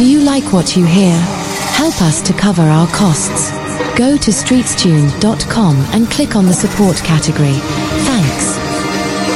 Do you like what you hear? Help us to cover our costs. Go to streetstune.com and click on the support category.